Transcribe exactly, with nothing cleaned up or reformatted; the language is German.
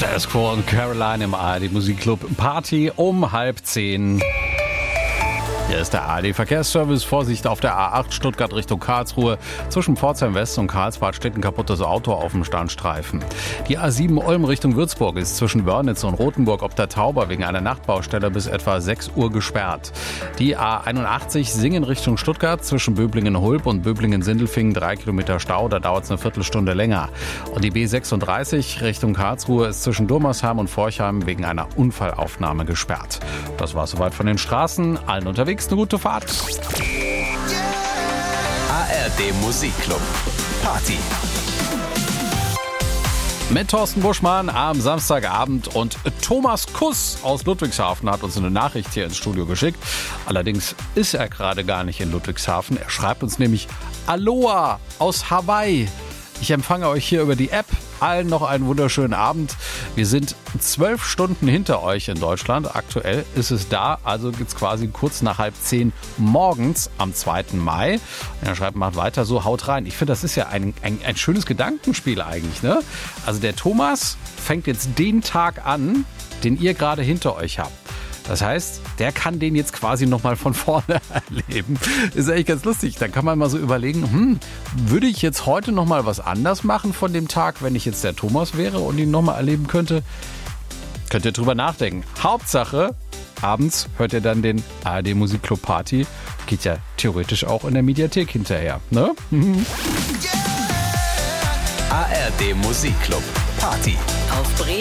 Status Quo und Caroline im A R D Musikclub. Party um halb zehn. Hier ist der A R D Verkehrsservice. Vorsicht auf der A acht Stuttgart Richtung Karlsruhe. Zwischen Pforzheim West und Karlsbad steht ein kaputtes Auto auf dem Standstreifen. Die A sieben Ulm Richtung Würzburg ist zwischen Wörnitz und Rothenburg ob der Tauber wegen einer Nachtbaustelle bis etwa sechs Uhr gesperrt. Die A einundachtzig Singen Richtung Stuttgart zwischen Böblingen-Hulb und Böblingen-Sindelfingen drei Kilometer Stau. Da dauert es eine Viertelstunde länger. Und die B sechsunddreißig Richtung Karlsruhe ist zwischen Durmersheim und Forchheim wegen einer Unfallaufnahme gesperrt. Das war soweit von den Straßen. Allen unterwegs eine gute Fahrt. A R D Musikclub Party Mit Thorsten Buschmann am Samstagabend und Thomas Kuss aus Ludwigshafen hat uns eine Nachricht hier ins Studio geschickt. Allerdings ist er gerade gar nicht in Ludwigshafen. Er schreibt uns nämlich Aloha aus Hawaii. Ich empfange euch hier über die App. Allen noch einen wunderschönen Abend. Wir sind zwölf Stunden hinter euch in Deutschland. Aktuell ist es da, also gibt es quasi kurz nach halb zehn morgens am zweiten Mai. Und er schreibt, macht weiter so, haut rein. Ich finde, das ist ja ein, ein, ein schönes Gedankenspiel eigentlich, ne? Also der Thomas fängt jetzt den Tag an, den ihr gerade hinter euch habt. Das heißt, der kann den jetzt quasi nochmal von vorne erleben. Ist eigentlich ganz lustig. Dann kann man mal so überlegen, hm, würde ich jetzt heute nochmal was anders machen von dem Tag, wenn ich jetzt der Thomas wäre und ihn nochmal erleben könnte? Könnt ihr drüber nachdenken. Hauptsache, abends hört ihr dann den A R D Musikclub Party. Geht ja theoretisch auch in der Mediathek hinterher, ne? A R D Musikclub Party auf Bremen